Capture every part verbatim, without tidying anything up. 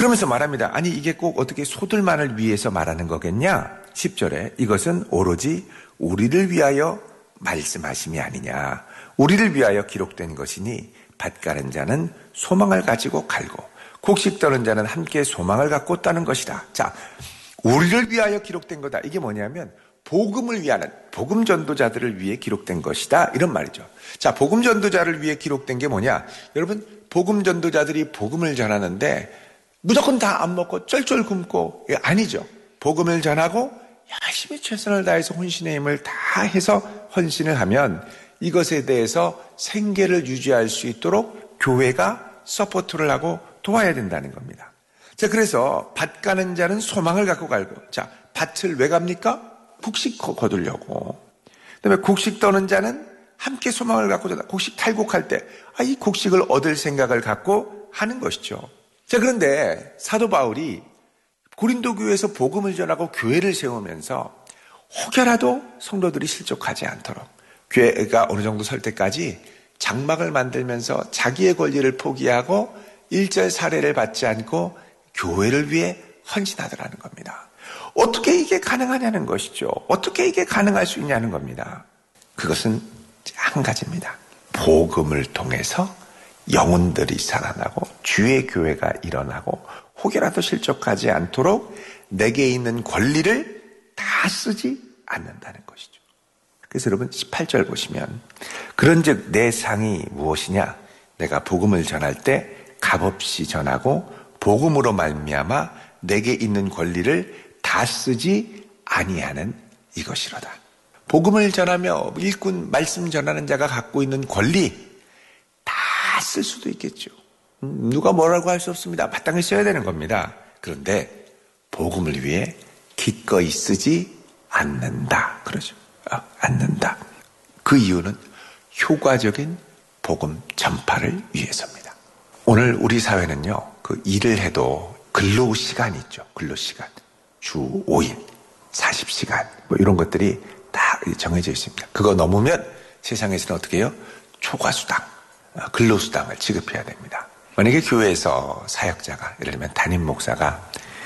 그러면서 말합니다. 아니 이게 꼭 어떻게 소들만을 위해서 말하는 거겠냐? 십 절에 이것은 오로지 우리를 위하여 말씀하심이 아니냐. 우리를 위하여 기록된 것이니 밭 가는 자는 소망을 가지고 갈고 곡식 떠는 자는 함께 소망을 갖고 따는 것이다. 자, 우리를 위하여 기록된 거다. 이게 뭐냐면 복음을 위하는, 복음 전도자들을 위해 기록된 것이다. 이런 말이죠. 자, 복음 전도자를 위해 기록된 게 뭐냐? 여러분, 복음 전도자들이 복음을 전하는데 무조건 다 안 먹고 쩔쩔 굶고, 아니죠. 복음을 전하고 열심히 최선을 다해서 혼신의 힘을 다 해서 헌신을 하면 이것에 대해서 생계를 유지할 수 있도록 교회가 서포트를 하고 도와야 된다는 겁니다. 자, 그래서 밭 가는 자는 소망을 갖고 갈고, 자, 밭을 왜 갑니까? 곡식 거두려고. 그 다음에 곡식 떠는 자는 함께 소망을 갖고 전다. 곡식 탈곡할 때, 아, 이 곡식을 얻을 생각을 갖고 하는 것이죠. 자, 그런데 사도 바울이 고린도 교회에서 복음을 전하고 교회를 세우면서 혹여라도 성도들이 실족하지 않도록 교회가 어느 정도 설 때까지 장막을 만들면서 자기의 권리를 포기하고 일절 사례를 받지 않고 교회를 위해 헌신하더라는 겁니다. 어떻게 이게 가능하냐는 것이죠. 어떻게 이게 가능할 수 있냐는 겁니다. 그것은 한 가지입니다. 복음을 통해서 영혼들이 살아나고 주의 교회가 일어나고 혹여라도 실족하지 않도록 내게 있는 권리를 다 쓰지 않는다는 것이죠. 그래서 여러분 십팔 절 보시면 그런즉 내 상이 무엇이냐? 내가 복음을 전할 때 값없이 전하고 복음으로 말미암아 내게 있는 권리를 다 쓰지 아니하는 이것이로다. 복음을 전하며 일꾼 말씀 전하는 자가 갖고 있는 권리 다 쓸 수도 있겠죠. 누가 뭐라고 할 수 없습니다. 마땅히 써야 되는 겁니다. 그런데 복음을 위해 기꺼이 쓰지 않는다. 그러죠. 아, 않는다. 그 이유는 효과적인 복음 전파를 위해서입니다. 오늘 우리 사회는요, 그 일을 해도 근로 시간이 있죠. 근로 시간. 주 오 일, 사십 시간, 뭐 이런 것들이 다 정해져 있습니다. 그거 넘으면 세상에서는 어떻게 해요? 초과수당, 근로수당을 지급해야 됩니다. 만약에 교회에서 사역자가, 예를 들면 담임 목사가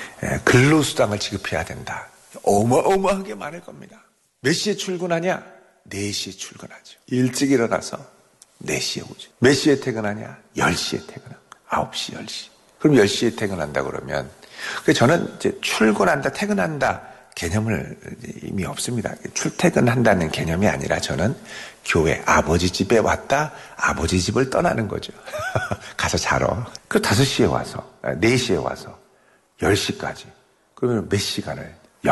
근로수당을 지급해야 된다. 어마어마하게 많을 겁니다. 몇 시에 출근하냐? 네 시에 출근하죠. 일찍 일어나서 네 시에 오죠. 몇 시에 퇴근하냐? 열 시에 퇴근합니다. 아홉 시, 열 시. 그럼 열 시에 퇴근한다 그러면 저는 이제 출근한다, 퇴근한다 개념을 이미 없습니다. 출퇴근한다는 개념이 아니라 저는 교회 아버지 집에 왔다 아버지 집을 떠나는 거죠. 가서 자러. 그 다섯 시에 와서, 네 시에 와서 열 시까지. 그러면 몇 시간을?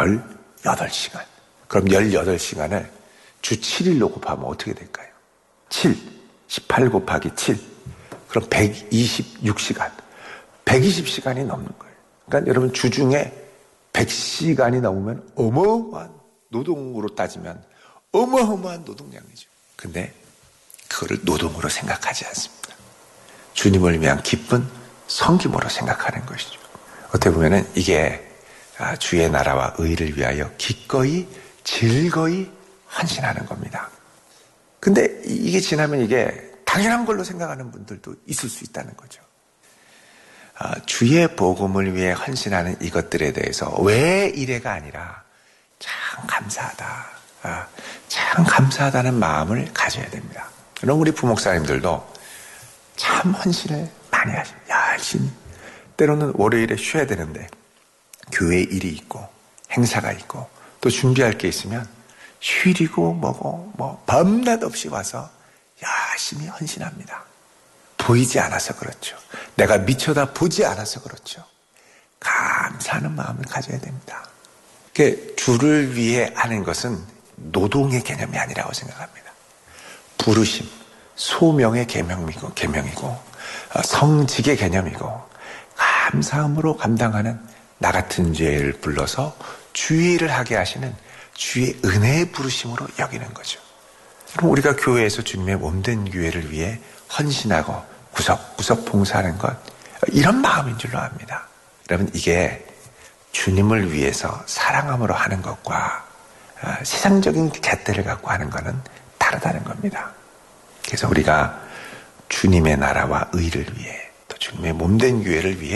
열여덟 시간. 그럼 열여덟 시간을 주 칠 일로 곱하면 어떻게 될까요? 칠, 십팔 곱하기 칠. 그럼 백이십육 시간. 백이십 시간이 넘는 거예요. 그러니까 여러분 주중에 백 시간이 넘으면 어마어마한 노동으로 따지면 어마어마한 노동량이죠. 근데 그거를 노동으로 생각하지 않습니다. 주님을 위한 기쁜 섬김으로 생각하는 것이죠. 어떻게 보면은 이게 주의 나라와 의를 위하여 기꺼이 즐거이 헌신하는 겁니다. 근데 이게 지나면 이게 당연한 걸로 생각하는 분들도 있을 수 있다는 거죠. 주의 복음을 위해 헌신하는 이것들에 대해서 왜 이래가 아니라 참 감사하다. 참 감사하다는 마음을 가져야 됩니다. 그럼 우리 부목사님들도 참 헌신을 많이 하십니다. 열심히. 때로는 월요일에 쉬어야 되는데 교회 일이 있고 행사가 있고 또 준비할 게 있으면 휴일이고 뭐고 뭐 밤낮 없이 와서 열심히 헌신합니다. 보이지 않아서 그렇죠. 내가 미쳐다 보지 않아서 그렇죠. 감사하는 마음을 가져야 됩니다. 주를 위해 하는 것은 노동의 개념이 아니라고 생각합니다. 부르심, 소명의 계명이고, 계명이고 성직의 개념이고 감사함으로 감당하는 나 같은 죄를 불러서 주의 일을 하게 하시는 주의 은혜의 부르심으로 여기는 거죠. 그럼 우리가 교회에서 주님의 몸된 교회를 위해 헌신하고 구석구석 봉사하는 것, 이런 마음인 줄로 압니다. 여러분, 이게 주님을 위해서 사랑함으로 하는 것과 세상적인 잣대를 갖고 하는 것은 다르다는 겁니다. 그래서 우리가 주님의 나라와 의를 위해 또 주님의 몸된 교회를 위해